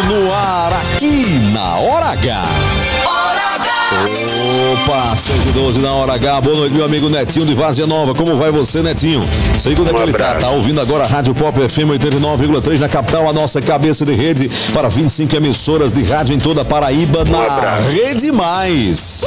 no ar aqui na Hora H. Opa, 6h12 na Hora H. Boa noite, meu amigo Netinho de Várzea Nova. Como vai você, Netinho? Sei que ele tá ouvindo agora a Rádio Pop FM 89,3 na capital, a nossa cabeça de rede para 25 emissoras de rádio em toda a Paraíba na Rede Mais.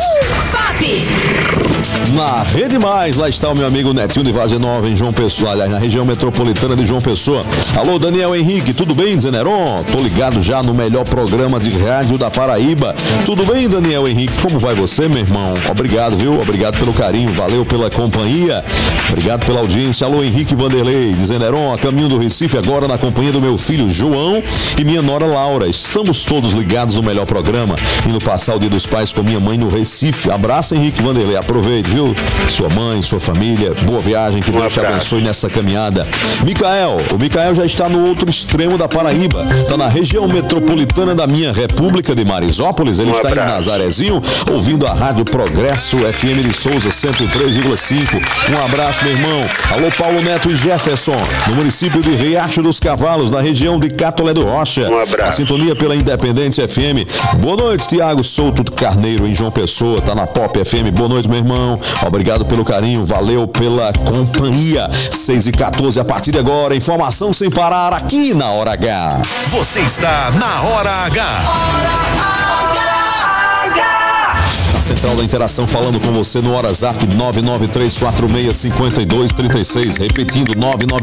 Na Rede Mais, lá está o meu amigo Netinho de Várzea Nova em João Pessoa, aliás, na região metropolitana de João Pessoa. Alô, Daniel Henrique, tudo bem, Zeneron? Tô ligado já no melhor programa de rádio da Paraíba. Tudo bem, Daniel Henrique? Como vai você, meu irmão? Obrigado, viu? Obrigado pelo carinho, valeu pela companhia, obrigado pela audiência. Alô, Henrique Vanderlei, de Zeneron, a caminho do Recife, agora na companhia do meu filho João e minha nora Laura. Estamos todos ligados no melhor programa, indo passar o Dia dos Pais com minha mãe no Recife. Abraço, Henrique Vanderlei, aproveite, viu? Sua mãe, sua família, boa viagem, que Deus te abençoe nessa caminhada. O Micael já está no outro extremo da Paraíba, está na região metropolitana da minha República de Marisópolis. Ele está em Nazarezinho, ouvindo a Rádio Progresso FM de Souza 103,5. Um abraço, meu irmão. Alô, Paulo Neto e Jefferson, no município de Riacho dos Cavalos, na região de Catolé do Rocha. A sintonia pela Independente FM. Boa noite, Tiago Souto Carneiro, em João Pessoa, tá na Pop FM. Boa noite, meu irmão. Obrigado pelo carinho, valeu pela companhia. 6h14, a partir de agora, informação sem parar aqui na Hora H. Você está na Hora H. Central da Interação falando com você no WhatsApp 993465236, repetindo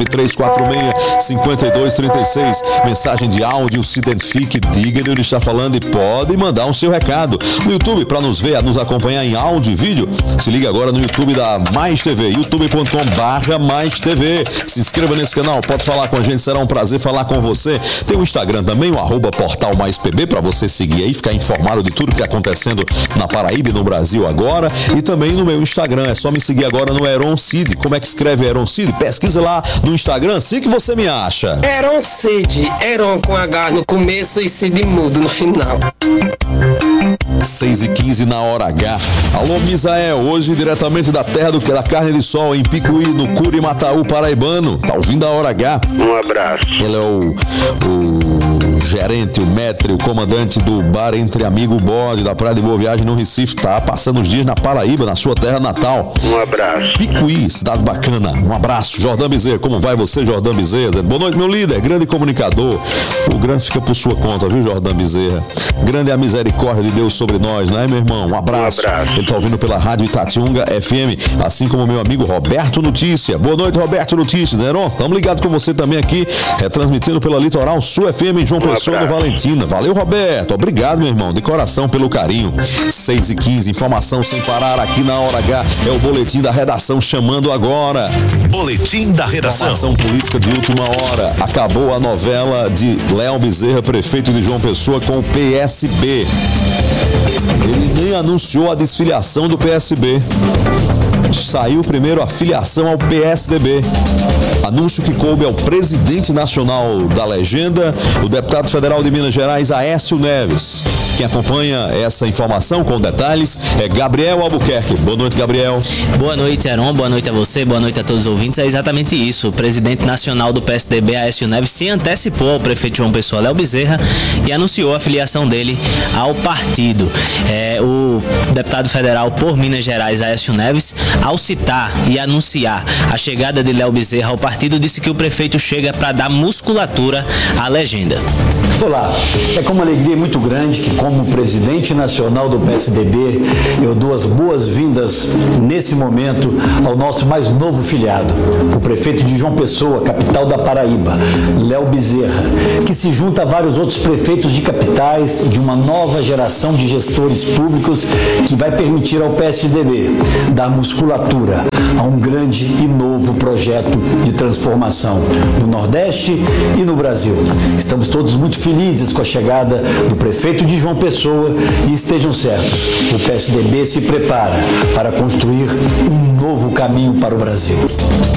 993465236. Mensagem de áudio, se identifique, diga de onde está falando e pode mandar o seu recado. No YouTube, para nos ver, nos acompanhar em áudio e vídeo, se liga agora no YouTube da Mais TV, youtube.com/Mais TV. Se inscreva nesse canal, pode falar com a gente, será um prazer falar com você. Tem o Instagram também, o @portalmaispb, para você seguir aí, ficar informado de tudo que está acontecendo na Paraíba, no Brasil agora, e também no meu Instagram. É só me seguir agora no Heron Cid. Como é que escreve Heron Cid? Pesquisa lá no Instagram, assim que você me acha. Heron Cid, Heron com H no começo e Cid mudo no final. 6h15 na Hora H. Alô, Misael, hoje diretamente da terra da carne de sol, em Picuí, no Curimataú paraibano. Tá ouvindo a Hora H? Um abraço. Ele é o gerente, o maître, o comandante do bar Entre Amigo Bode, da Praia de Boa Viagem, no Recife. Tá passando os dias na Paraíba, na sua terra natal. Um abraço. Picuí, cidade bacana. Um abraço. Jordão Bezerra, como vai você, Jordão Bezerra? Boa noite, meu líder, grande comunicador. O grande fica por sua conta, viu, Jordão Bezerra? Grande é a misericórdia de Deus sobre nós, não é, meu irmão? Um abraço. Ele tá ouvindo pela Rádio Itatiunga FM, assim como o meu amigo Roberto Notícia. Boa noite, Roberto Notícia, né, Heron? Tamo ligados com você também aqui, transmitindo pela Litoral Sul FM em João Pessoa, no Valentina. Valeu, Roberto. Obrigado, meu irmão, de coração pelo carinho. 6h15, informação sem parar aqui na Hora H. É o boletim da redação chamando agora. Boletim da redação. Informação política de última hora. Acabou a novela de Léo Bezerra, prefeito de João Pessoa, com o PSB. Ele nem anunciou a desfiliação do PSB. Saiu primeiro a filiação ao PSDB. Anúncio que coube ao presidente nacional da legenda, o deputado federal de Minas Gerais, Aécio Neves. Quem acompanha essa informação com detalhes é Gabriel Albuquerque. Boa noite, Gabriel. Boa noite, Heron. Boa noite a você, boa noite a todos os ouvintes. É exatamente isso. O presidente nacional do PSDB, Aécio Neves, se antecipou ao prefeito João Pessoa, Léo Bezerra, e anunciou a filiação dele ao partido. O deputado federal por Minas Gerais, Aécio Neves, ao citar e anunciar a chegada de Léo Bezerra ao partido, disse que o prefeito chega para dar musculatura à legenda. Olá, é com uma alegria muito grande que, como presidente nacional do PSDB, eu dou as boas-vindas nesse momento ao nosso mais novo filiado, o prefeito de João Pessoa, capital da Paraíba, Léo Bezerra, que se junta a vários outros prefeitos de capitais de uma nova geração de gestores públicos que vai permitir ao PSDB dar musculatura a um grande e novo projeto de transformação no Nordeste e no Brasil. Estamos todos muito felizes com a chegada do prefeito de João Pessoa e estejam certos, o PSDB se prepara para construir um novo caminho para o Brasil.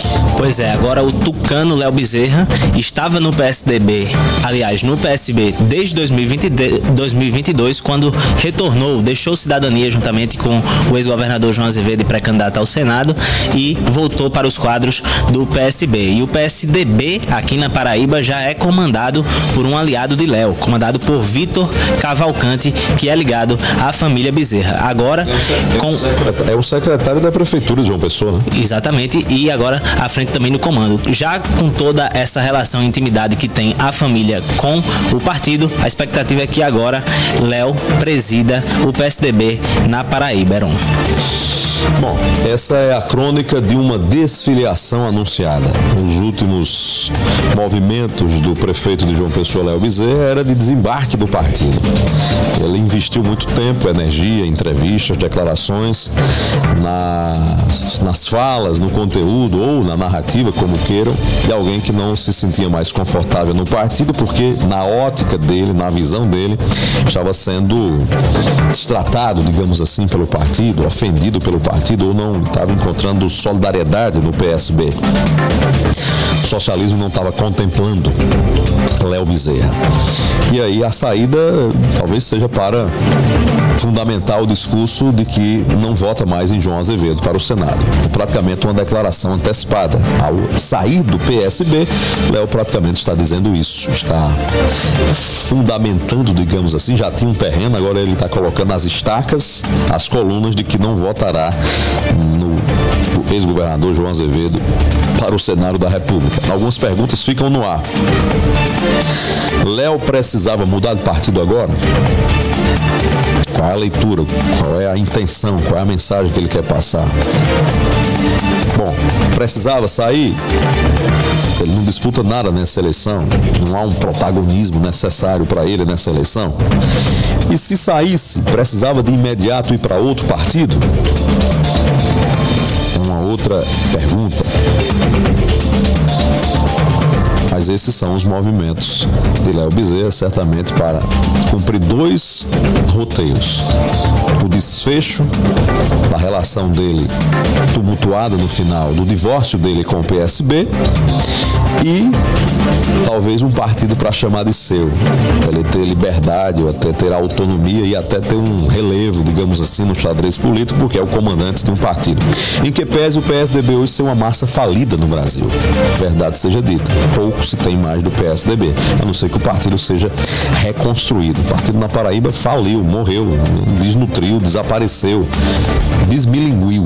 Pois é, agora o tucano Léo Bezerra estava no PSDB, aliás, no PSB desde 2022, quando retornou, deixou cidadania juntamente com o ex-governador João Azevedo, pré-candidato ao Senado, e voltou para os quadros do PSB. E o PSDB aqui na Paraíba já é comandado por um aliado de Léo, comandado por Vitor Cavalcante, que é ligado à família Bezerra. Agora é o secretário da prefeitura de João Pessoa, né? Exatamente, e agora à frente também no comando. Já com toda essa relação e intimidade que tem a família com o partido, a expectativa é que agora Léo presida o PSDB na Paraíba, Heron. Bom, essa é a crônica de uma desfiliação anunciada. Os últimos movimentos do prefeito de João Pessoa, Léo Bezerra, era de desembarque do partido. Ele investiu muito tempo, energia, entrevistas, declarações nas falas, no conteúdo ou na narrativa, como queiram, de alguém que não se sentia mais confortável no partido, porque na ótica dele, na visão dele, estava sendo destratado, digamos assim, pelo partido, ofendido pelo partido, ou não estava encontrando solidariedade no PSB. O socialismo não estava contemplando Léo Bezerra. E aí a saída talvez seja para fundamentar o discurso de que não vota mais em João Azevedo para o Senado. Praticamente uma declaração antecipada. Ao sair do PSB, Léo praticamente está dizendo isso, está fundamentando, digamos assim, já tinha um terreno, agora ele está colocando as estacas, as colunas de que não votará no ex-governador João Azevedo para o Senado da República. Algumas perguntas ficam no ar. Léo precisava mudar de partido agora? Qual é a leitura? Qual é a intenção? Qual é a mensagem que ele quer passar? Bom, precisava sair? Ele não disputa nada nessa eleição. Não há um protagonismo necessário para ele nessa eleição. E se saísse, precisava de imediato ir para outro partido? É uma outra pergunta. Mas esses são os movimentos de Léo Bezerra, certamente para cumprir dois roteiros. O desfecho da relação dele tumultuada no final, do divórcio dele com o PSB, e talvez um partido para chamar de seu, para ele ter liberdade, ou até ter autonomia e até ter um relevo, digamos assim, no xadrez político, porque é o comandante de um partido. Em que pese o PSDB hoje ser uma massa falida no Brasil, verdade seja dita, pouco se tem mais do PSDB, a não ser que o partido seja reconstruído. O partido na Paraíba faliu, morreu, desnutriu, desapareceu, desmilinguiu.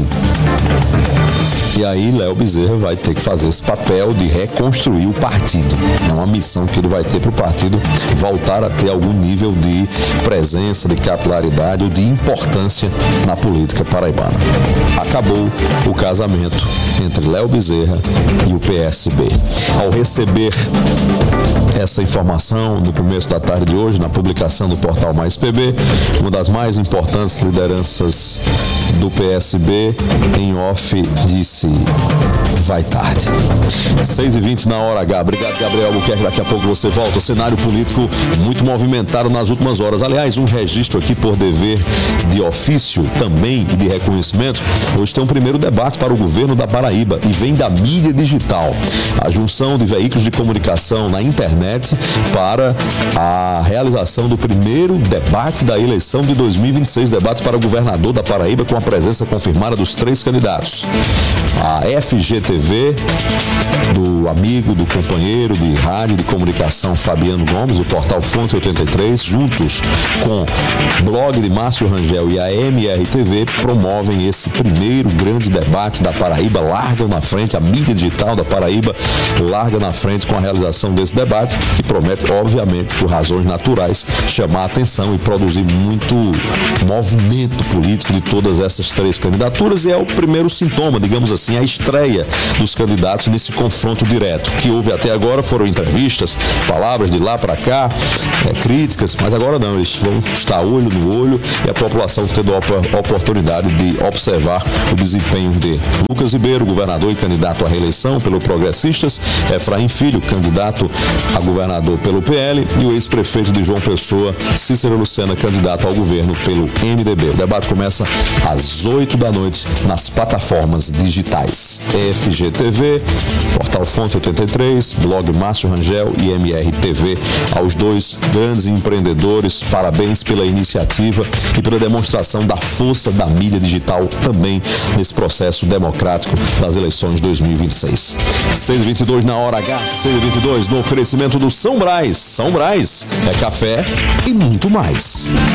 E aí Léo Bezerra vai ter que fazer esse papel de reconstruir o partido. É uma missão que ele vai ter para o partido voltar a ter algum nível de presença, de capilaridade ou de importância na política paraibana. Acabou o casamento entre Léo Bezerra e o PSB. Ao receber essa informação no começo da tarde de hoje, na publicação do portal Mais PB, uma das mais importantes lideranças do PSB, em off, disse: vai tarde. 6h20 na hora H. Obrigado, Gabriel Albuquerque. Daqui a pouco você volta. O cenário político muito movimentado nas últimas horas. Aliás, um registro aqui por dever de ofício também e de reconhecimento. Hoje tem um primeiro debate para o governo da Paraíba e vem da mídia digital. A junção de veículos de comunicação na internet para a realização do primeiro debate da eleição de 2026, debate para o governador da Paraíba, com a presença confirmada dos 3 candidatos. A FGTV, do amigo, do companheiro de rádio e de comunicação Fabiano Gomes, o portal Fonte 83, juntos com o blog de Márcio Rangel e a MRTV, promovem esse primeiro grande debate da Paraíba, largam na frente, a mídia digital da Paraíba larga na frente com a realização desse debate, que promete, obviamente, por razões naturais, chamar a atenção e produzir muito movimento político de todas essas 3 candidaturas, e é o primeiro sintoma, digamos assim, a estreia dos candidatos nesse confronto direto. O que houve até agora foram entrevistas, palavras de lá para cá, críticas, mas agora não, eles vão estar olho no olho e a população tendo a oportunidade de observar o desempenho de Lucas Ribeiro, governador e candidato à reeleição pelo Progressistas, Efraim Filho, candidato a governador pelo PL, e o ex-prefeito de João Pessoa, Cícero Lucena, candidato ao governo pelo MDB. O debate começa às às 8 da noite nas plataformas digitais FGTV, Portal Fonte 83, Blog Márcio Rangel e MRTV. Aos dois grandes empreendedores, parabéns pela iniciativa e pela demonstração da força da mídia digital também nesse processo democrático das eleições de 2026. 6h22 na hora H, 6h22 no oferecimento do São Brás. São Brás é café e muito mais.